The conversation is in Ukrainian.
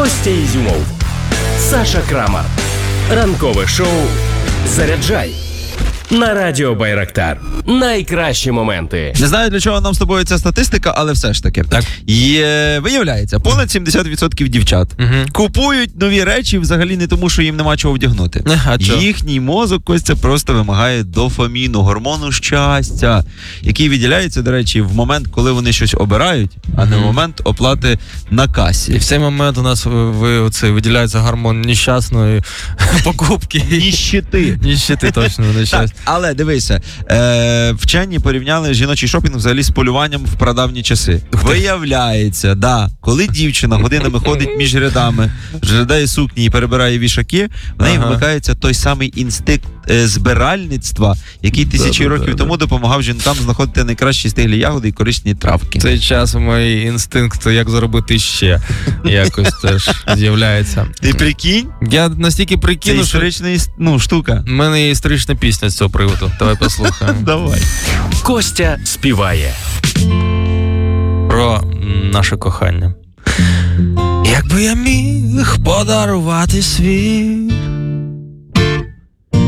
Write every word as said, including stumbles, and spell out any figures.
Костя Ізюмов, Саша Крамар. Ранкове шоу «Заряджай» на Радіо Байрактар. Найкращі моменти. Не знаю, для чого нам з тобою ця статистика, але все ж таки. Так. Є, виявляється, понад сімдесят відсотків дівчат Угу. купують нові речі взагалі не тому, що їм нема чого вдягнути. А чо? Їхній мозок, Костя, просто вимагає дофаміну, гормону щастя, який виділяється, до речі, в момент, коли вони щось обирають, а не в момент оплати на І касі. в цей момент у нас ви, оце, виділяється гормон нещасної покупки. Ніщити. Ніщити, точно, Так, нещастя. але дивися, е, вчені порівняли жіночий шопінг взагалі з полюванням в прадавні часи. Виявляється, да, коли дівчина годинами ходить між рядами, жадає сукні і перебирає вішаки, в неї Ага. вмикається той самий інстинкт е, збиральництва, який тисячі Да-да-да-да. років тому допомагав жінкам знаходити найкращі стиглі ягоди і корисні травки. В цей час мої інстинкти, як заробити ще, якось теж з'являється. Ти прикинь? Я настільки Це прикину, що історична іс- ну, штука. в мене є історична пісня з цього приводу. Давай послухаємо. Давай. Костя співає. Про м, наше кохання. Якби я міг подарувати світ